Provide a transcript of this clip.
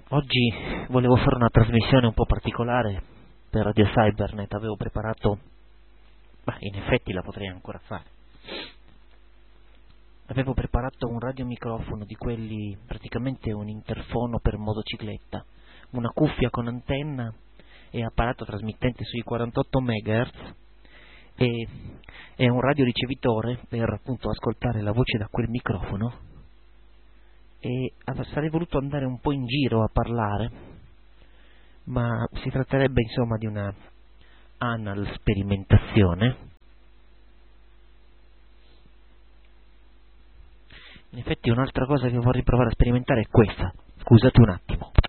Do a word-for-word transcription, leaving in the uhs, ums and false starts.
Oggi volevo fare una trasmissione un po' particolare per Radio Cybernet, avevo preparato, ma in effetti la potrei ancora fare, avevo preparato un radiomicrofono di quelli, praticamente un interfono per motocicletta, una cuffia con antenna e apparato trasmittente sui quarantotto megahertz e, e un radioricevitore per appunto ascoltare la voce da quel microfono. E sarei voluto andare un po' in giro a parlare, ma si tratterebbe insomma di una anal sperimentazione. In effetti un'altra cosa che vorrei provare a sperimentare è questa, scusate un attimo.